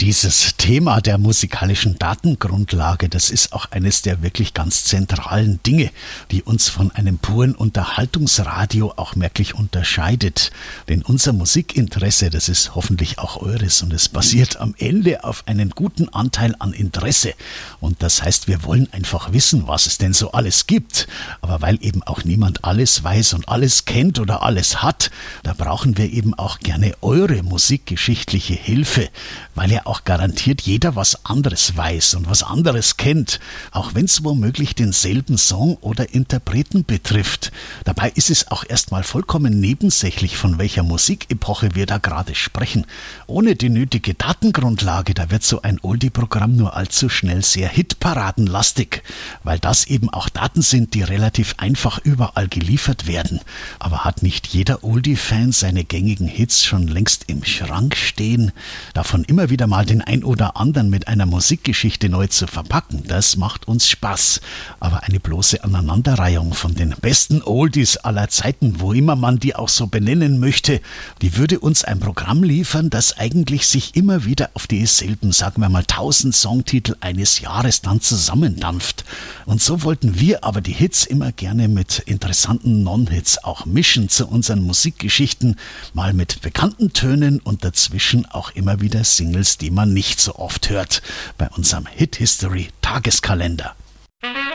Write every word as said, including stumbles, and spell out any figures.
Dieses Thema der musikalischen Datengrundlage, das ist auch eines der wirklich ganz zentralen Dinge, die uns von einem puren Unterhaltungsradio auch merklich unterscheidet. Denn unser Musikinteresse, das ist hoffentlich auch eures und es basiert am Ende auf einen guten Anteil an Interesse. Und das heißt, wir wollen einfach wissen, was es denn so alles gibt. Aber weil eben auch niemand alles weiß und alles kennt oder alles hat, da brauchen wir eben auch gerne eure musikgeschichtliche Hilfe, weil ja auch garantiert jeder was anderes weiß und was anderes kennt, auch wenn es womöglich denselben Song oder Interpreten betrifft. Dabei ist es auch erstmal vollkommen nebensächlich, von welcher Musikepoche wir da gerade sprechen. Ohne die nötige Datengrundlage, da wird so ein Oldie-Programm nur allzu schnell sehr hitparadenlastig, weil das eben auch Daten sind, die relativ einfach überall geliefert werden. Aber hat nicht jeder Oldie-Fan seine gängigen Hits schon längst im Schrank stehen? Davon immer wieder mal den ein oder anderen mit einer Musikgeschichte neu zu verpacken, das macht uns Spaß. Aber eine bloße Aneinanderreihung von den besten Oldies aller Zeiten, wo immer man die auch so benennen möchte, die würde uns ein Programm liefern, das eigentlich sich immer wieder auf dieselben, sagen wir mal, tausend Songtitel eines Jahres dann zusammendampft. Und so wollten wir aber die Hits immer gerne mit interessanten Non-Hits auch mischen zu unseren Musikgeschichten, mal mit bekannten Tönen und dazwischen auch immer wieder Singles, die man nicht so oft hört, bei unserem Hit History Tageskalender.